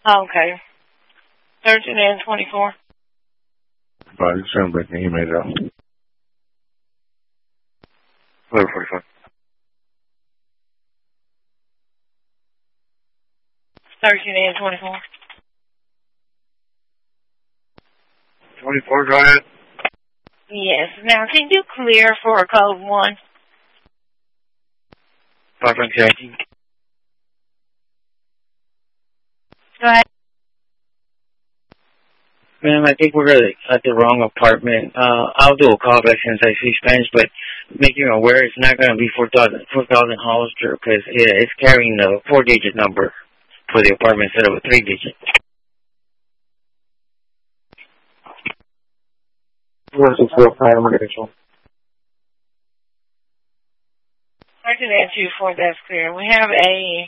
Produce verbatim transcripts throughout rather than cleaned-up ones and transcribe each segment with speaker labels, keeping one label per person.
Speaker 1: Okay. thirteen and twenty-four.
Speaker 2: By December, can you make it up? eleven forty-five.
Speaker 1: thirteen and twenty-four.
Speaker 2: twenty-four, go ahead.
Speaker 1: Yes. Now, can you clear for code one?
Speaker 2: five nineteen.
Speaker 1: Go ahead.
Speaker 3: Ma'am, I think we're at the wrong apartment. Uh, I'll do a callback since I speak Spanish, but make you aware it's not going to be four thousand Hollister because it's carrying the four-digit number for the apartment instead of a three-digit.
Speaker 2: Where's the four prime Rachel?
Speaker 1: thirteen and twenty-four, that's clear. We have a...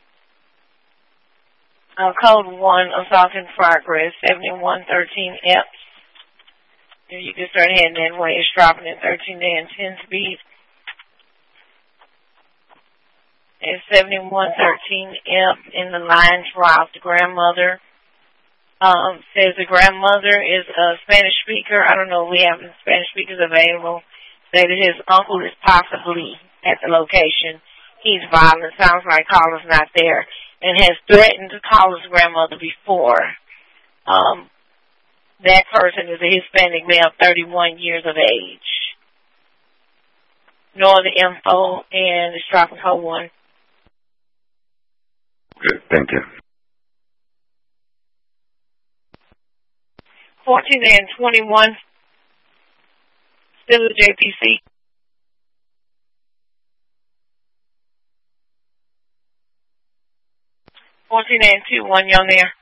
Speaker 1: Uh, code one, assault in progress, seventy-one thirteen F. If you can start heading that way, it's dropping at thirteen and ten speed. It's seventy-one thirteen F in the line drop. The grandmother um, says the grandmother is a Spanish speaker. I don't know if we have Spanish speakers available. Say that his uncle is possibly at the location. He's violent. Sounds like caller's not there. And has threatened to call his grandmother before. Um, that person is a Hispanic male, thirty-one years of age. Know the info, and it's dropping code one.
Speaker 2: Good, thank you.
Speaker 1: fourteen and twenty-one, still a J P C. fourteen and two, one young there.